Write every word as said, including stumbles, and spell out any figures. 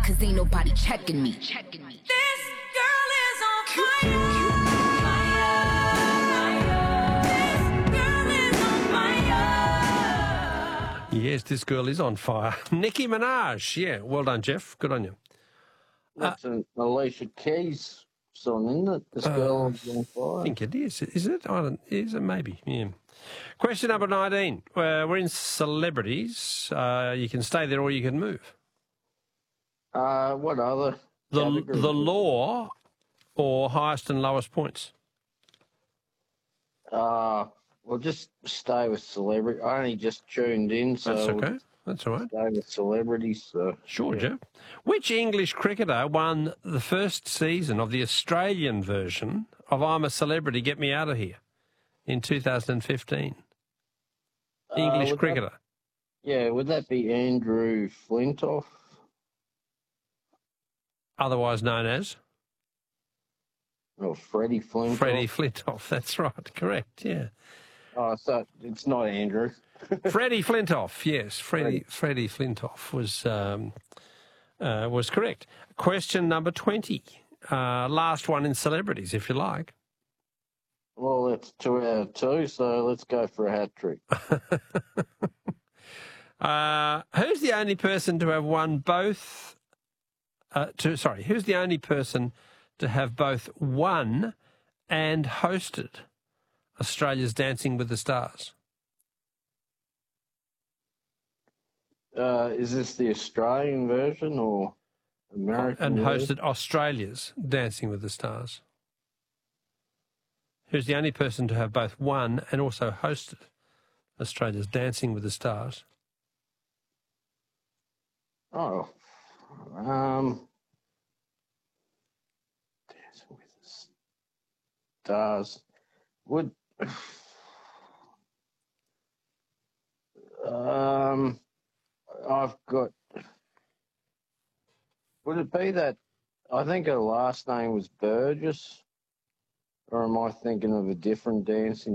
cause ain't nobody checking me. Checking me. This girl is on fire. Yes, this girl is on fire. Nicki Minaj. Yeah, well done, Jeff. Good on you. That's an Alicia Keys song, isn't it? This girl is on fire. I think it is. Is it? I don't, is it? Maybe. Yeah. Question number nineteen. Uh, we're in celebrities. Uh, you can stay there or you can move. Uh, what other? The, categories? the law or highest and lowest points? Uh, well, just stay with celebrity. I only just tuned in, so That's we'll okay. That's all right. stay with celebrities. So, Sure, yeah. Jeff. Which English cricketer won the first season of the Australian version of I'm a Celebrity, Get Me Out of Here in two thousand fifteen? English Uh, would cricketer. That, yeah, would that be Andrew Flintoff? Otherwise known as? Or Freddie Flintoff? Freddie Flintoff. That's right. Correct, yeah. Oh, so it's not Andrew. Freddie Flintoff, yes. Freddie, Freddie Flintoff was, um, uh, was correct. Question number twenty. Uh, last one in celebrities, if you like. Well, it's two out of two, so let's go for a hat trick. uh, who's the only person to have won both? Uh, to, sorry, who's the only person to have both won and hosted Australia's Dancing with the Stars? Uh, is this the Australian version or American And version? hosted Australia's Dancing with the Stars. Who's the only person to have both won and also hosted Australia's Dancing with the Stars? Oh, um, Dancing with the Stars. Would, um, I've got, would it be that, I think her last name was Burgess, or am I thinking of a different dancing